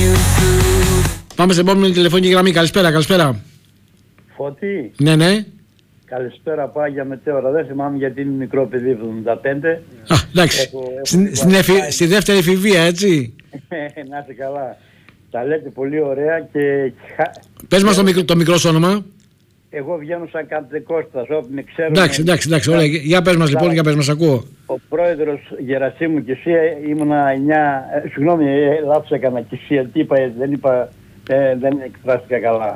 Πάμε σε επόμενη τηλεφωνική γραμμή. Καλησπέρα, καλησπέρα. Φώτη. Ναι, ναι. Καλησπέρα, Πάγια Μετέωρα. Δεν θυμάμαι γιατί είναι μικρό παιδί, 75. Α, εντάξει. Στη δεύτερη εφηβεία, έτσι. Να είσαι καλά. Τα λέτε πολύ ωραία και... Πες μας το μικρό σου όνομα. Εγώ βγαίνω σαν Καντεκώστας, όπου με ξέρουν... Εντάξει, ωραία. Για πες μας λοιπόν, για πες μας, ακούω. Ο πρόεδρος Γερασίμου και εσύ ήμουνα 9... Συγγνώμη, λάθος έκανα και εσύ, τι είπα, δεν εκφράστηκα καλά.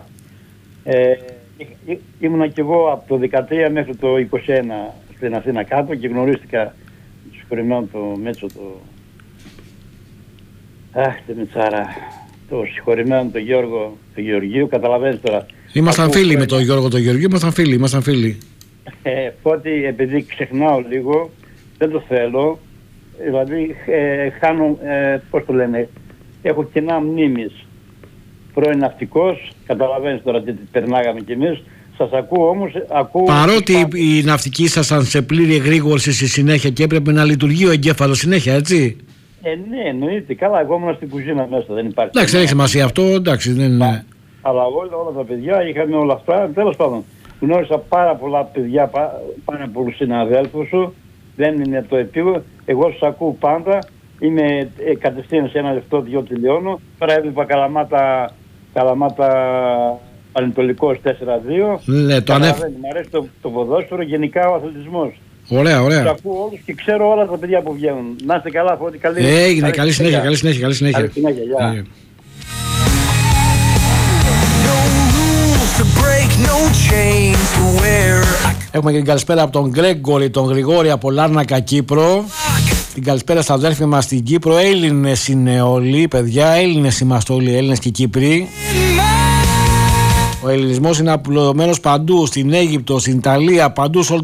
Ήμουνα κι εγώ από το 13 μέχρι το 21 στην Αθήνα κάτω και γνωρίστηκα το συγχωρημένο το Μέτσο, τη Μητσάρα, το συγχωρημένο το Γιώργο, το Γεωργίου, καταλαβαίνεις τώρα. Ήμασταν φίλοι με τον Γιώργο τον Γεωργίου, ήμασταν φίλοι. Φώτη, επειδή ξεχνάω λίγο, δεν το θέλω, δηλαδή χάνω, πώς το λένε, έχω κενά μνήμης. Πρώην ναυτικός, καταλαβαίνεις τώρα τι περνάγαμε κι εμείς. Σας ακούω όμως, παρότι οι ναυτικοί ήσασταν σε πλήρη εγρήγορση στη συνέχεια και έπρεπε να λειτουργεί ο εγκέφαλος συνέχεια, έτσι. Ναι, εννοείται. Καλά, εγώ ήμουν στην κουζίνα μέσα, δεν υπάρχει. Εντάξει, δεν έχει σημασία αυτό, εντάξει, δεν είναι. Αλλά όλα τα παιδιά είχαμε όλα αυτά. Τέλος πάντων, γνώρισα πάρα πολλά παιδιά, πάρα πολλούς συναδέλφους σου. Δεν είναι το επίγον. Εγώ σας ακούω πάντα. Είμαι κατευθείαν σε ένα λεπτό, 2 τελειώνω. Τώρα έβλεπα Καλαμάτα Πανετολικός 4-2. Ναι, το ανέφερα. Μ' αρέσει το ποδόσφαιρο, γενικά ο αθλητισμός. Ωραία. Τους ακούω όλους και ξέρω όλα τα παιδιά που βγαίνουν. Να είστε καλά, Φώτη, καλή. Έγινε, καλή συνέχεια. Καλή συνέχεια, γεια. Έχουμε και την καλησπέρα από τον Γκρέγκορη, τον Γρηγόρη από Λάρνακα, Κύπρο. Την καλησπέρα στα αδέρφια μας στην Κύπρο. Έλληνες είναι όλοι, παιδιά. Έλληνες είμαστε όλοι, Έλληνες και Κύπροι. Ο ελληνισμός είναι απλωμένος παντού, στην Αίγυπτο, στην Ιταλία, παντού σε όλο